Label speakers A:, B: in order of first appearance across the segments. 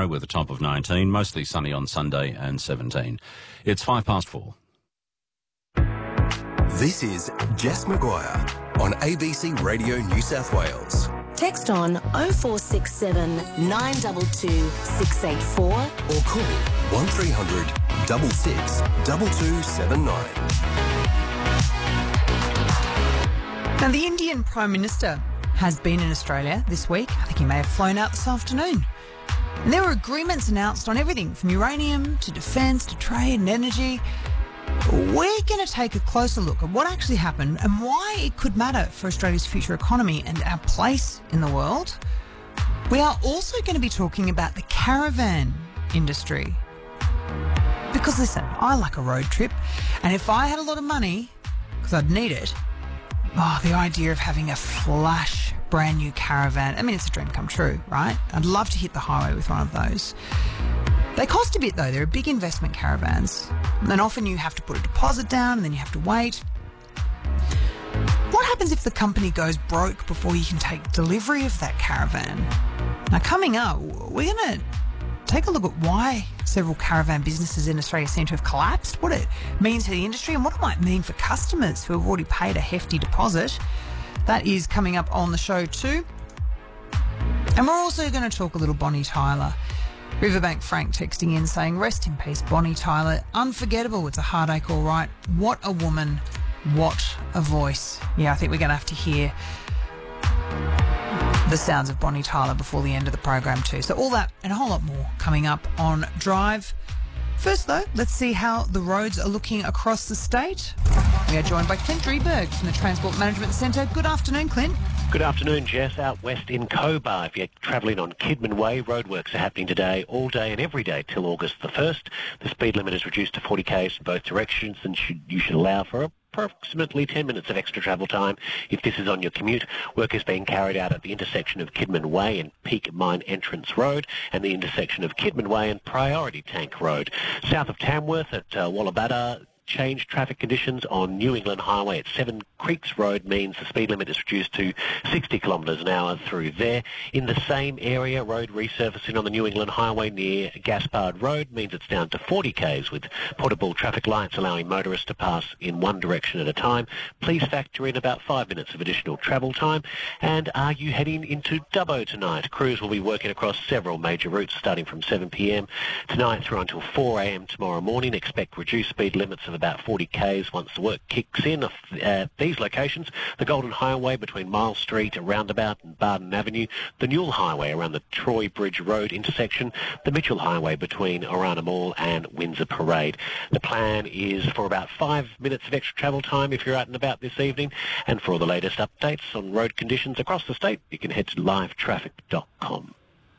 A: tomorrow with a top of 19, mostly sunny on Sunday and 17. It's 4:05.
B: This is Jess Maguire on ABC Radio New South Wales.
C: Text on 0467 922 684
B: or call 1300 66 2279.
D: Now, the Indian Prime Minister has been in Australia this week. I think he may have flown out this afternoon. And there were agreements announced on everything from uranium to defence to trade and energy. We're going to take a closer look at what actually happened and why it could matter for Australia's future economy and our place in the world. We are also going to be talking about the caravan industry. Because listen, I like a road trip, and if I had a lot of money, because I'd need it, the idea of having a flash brand new caravan, I mean, it's a dream come true, right? I'd love to hit the highway with one of those. They cost a bit though. They're big investment caravans. And often you have to put a deposit down and then you have to wait. What happens if the company goes broke before you can take delivery of that caravan? Now, coming up, we're going to take a look at why several caravan businesses in Australia seem to have collapsed, what it means for the industry and what it might mean for customers who have already paid a hefty deposit. That is coming up on the show too. And we're also going to talk a little Bonnie Tyler. Riverbank Frank texting in saying, rest in peace, Bonnie Tyler. Unforgettable. It's a heartache, all right. What a woman. What a voice. Yeah, I think we're going to have to hear the sounds of Bonnie Tyler before the end of the program too. So all that and a whole lot more coming up on Drive. First, though, let's see how the roads are looking across the state. We are joined by Clint Drieberg from the Transport Management Centre. Good afternoon, Clint.
E: Good afternoon, Jess. Out west in Cobar, if you're travelling on Kidman Way, roadworks are happening today, all day and every day till August the 1st. The speed limit is reduced to 40 k's in both directions, and you should allow for approximately 10 minutes of extra travel time if this is on your commute. Work is being carried out at the intersection of Kidman Way and Peak Mine Entrance Road, and the intersection of Kidman Way and Priority Tank Road. South of Tamworth at Wallabada, changed traffic conditions on New England Highway at Seven Creeks Road means the speed limit is reduced to 60 kilometres an hour through there. In the same area, road resurfacing on the New England Highway near Gaspard Road means it's down to 40 k's with portable traffic lights allowing motorists to pass in one direction at a time. Please factor in about 5 minutes of additional travel time. And are you heading into Dubbo tonight? Crews will be working across several major routes starting from 7 p.m. tonight through until 4 a.m. tomorrow morning. Expect reduced speed limits of about 40 k's once the work kicks in. These locations, the Golden Highway between Miles Street, Roundabout and Barden Avenue, the Newell Highway around the Troy Bridge Road intersection, the Mitchell Highway between Orana Mall and Windsor Parade. The plan is for about 5 minutes of extra travel time if you're out and about this evening. And for all the latest updates on road conditions across the state, you can head to livetraffic.com.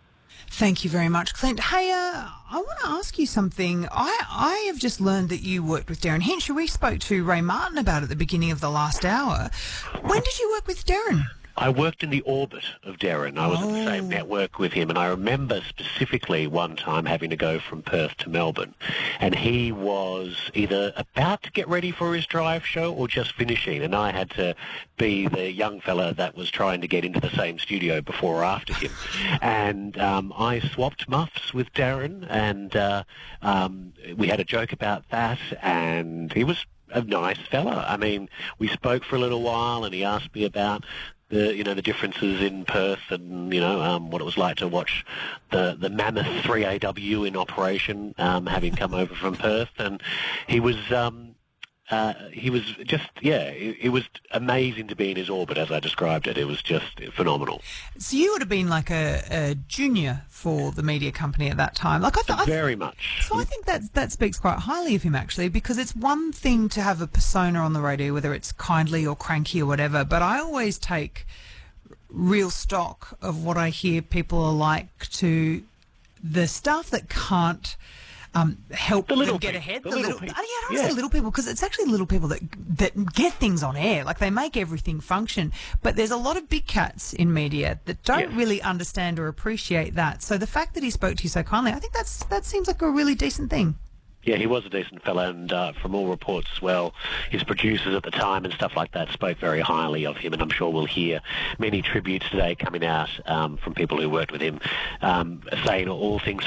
D: Thank you very much, Clint. Hey, I want to ask you something. I have just learned that you worked with Darren Hinch, who we spoke to Ray Martin about at the beginning of the last hour. When did you work with Darren?
E: I worked in the orbit of Darren. I was at the same network with him, and I remember specifically one time having to go from Perth to Melbourne, and he was either about to get ready for his drive show or just finishing, and I had to be the young fella that was trying to get into the same studio before or after him. And I swapped muffs with Darren, and we had a joke about that, and he was a nice fella. I mean, we spoke for a little while, and he asked me about the differences in Perth and, what it was like to watch the Mammoth 3AW in operation, having come over from Perth. And he was just, it was amazing to be in his orbit, as I described it. It was just phenomenal.
D: So you would have been like a junior for the media company at that time.
E: Very much.
D: So I think that speaks quite highly of him, actually, because it's one thing to have a persona on the radio, whether it's kindly or cranky or whatever, but I always take real stock of what I hear people are like to the staff that can't help them get ahead. I don't want to say little people, because it's actually little people that get things on air. Like, they make everything function. But there's a lot of big cats in media that don't really understand or appreciate that. So the fact that he spoke to you so kindly, I think that seems like a really decent thing.
E: Yeah, he was a decent fellow, and from all reports as well, his producers at the time and stuff like that spoke very highly of him, and I'm sure we'll hear many tributes today coming out from people who worked with him, saying all things